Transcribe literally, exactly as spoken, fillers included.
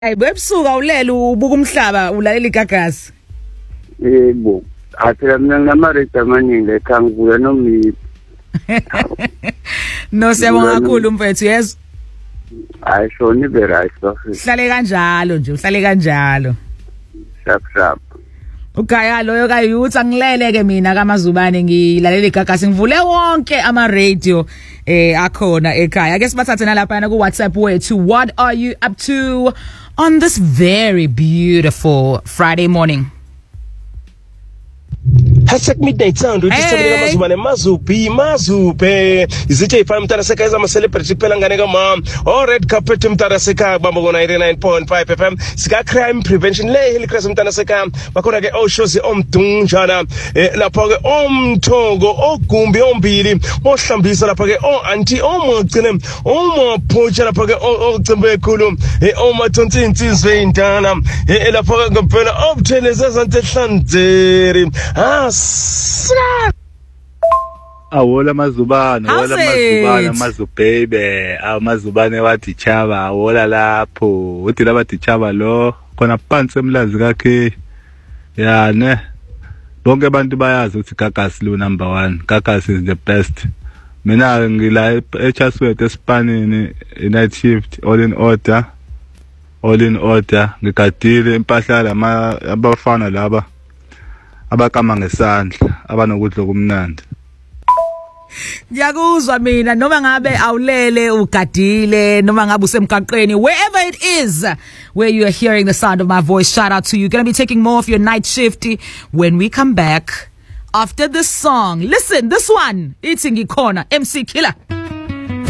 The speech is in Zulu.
Hey bebusuka ulela ubuka umhlaba ulalela igagasi. Yebo. Athi mina nginama-rate amaningi ekhaya ngivuya nomi. No siyabonga kakhulu mfethu yes. Hayi shoni be right bafethu. Uhlale kanjalo nje uhlale kanjalo. Sharp sharp. Ugaya loyo kayuthi angilele ke mina kaMazubane ngilalela igagasi ngivule wonke ama radio eh akhona ekhaya. Ake sibathathe nalapha ku WhatsApp wethu. What are you up to on this very beautiful Friday morning? Hashtag midnight sound uthi sabela Mazubane Mazuphi Mazuphe izithe ifana mntana seka eza ama celebrity phela ngane ka mom o red carpet mntana seka bamba ku ninety-nine point five F M sika crime prevention le Hillcrest mntana seka bakhona ke o shows omdunjana lapha ke omthongo ogumbi ombili ohlambisa lapha ke o auntie omugcine omaphotsha lapha ke ocembe ekhulu omathonsi insizwe intana lapha ke ngempela obtheleze ezanti ehlanzeri ah Awola Mazubane, awola Mazubane, Mazubhebe, amazubane wathi chaba, awola lapho, uthi labathi chaba lo, khona phansi emlazi kakhe. Ya ne. Bonke abantu bayazi ukuthi Gagasi lo number one. Gagasi is the best. Mina ngila eChaswet eSpanini, night shift, all in order. All in order. Ngigadile impahla lama abafana laba. Abakama ngesandla abanokudla kumnandi. Ngiyakuzwa mina noma ngabe awulele ugadile noma ngabe usemgaqweni wherever it is where you are hearing the sound of my voice, shout out to you. Going to be taking more of your night shift when we come back after this song. Listen, this one it's Ngikhona M C Killer.